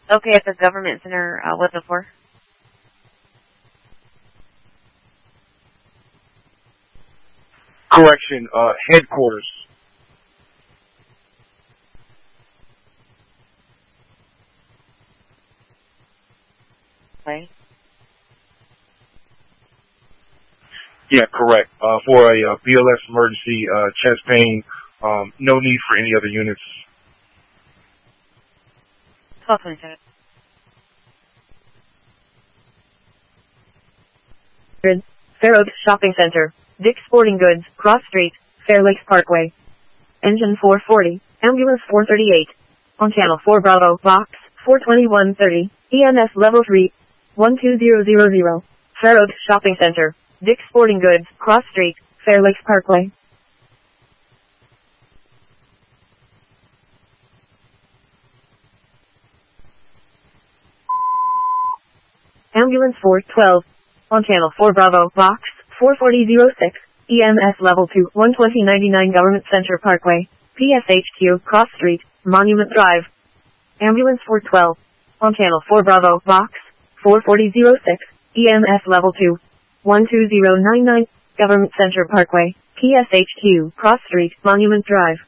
Okay, at the government center, what's it for? Correction, headquarters. Okay. Yeah, correct. For a BLS emergency, chest pain, no need for any other units. 1227. Fair Oaks Shopping Center, Dick's Sporting Goods, Cross Street, Fair Lakes Parkway. Engine 440, Ambulance 438. On Channel 4 Bravo, Box 42130, EMS Level 3, 12000. Fair Oaks Shopping Center, Dick's Sporting Goods, Cross Street, Fair Lakes Parkway. Ambulance 412. On Channel 4 Bravo, Box 44006, EMS Level 2, 12099 Government Center Parkway, PSHQ, Cross Street, Monument Drive. Ambulance 412. On Channel 4 Bravo, Box 44006, EMS Level 2, 12099, Government Center Parkway, PSHQ, Cross Street, Monument Drive.